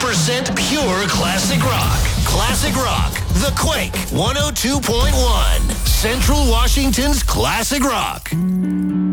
100% pure classic rock. Classic Rock, The Quake, 102.1. Central Washington's Classic Rock.